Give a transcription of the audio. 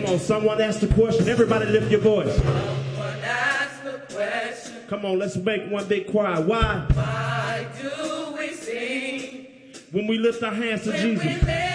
Come on, someone asked the question. Everybody lift your voice. Someone asked the question. Come on, let's make one big choir. Why? Why do we sing When we lift our hands to when Jesus? we lift